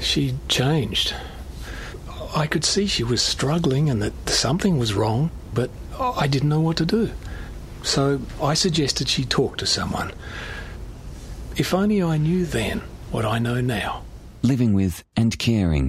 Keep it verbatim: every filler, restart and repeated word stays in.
She'd changed. I could see she was struggling and that something was wrong, but I didn't know what to do. So I suggested she talk to someone. If only I knew then what I know now. Living with and caring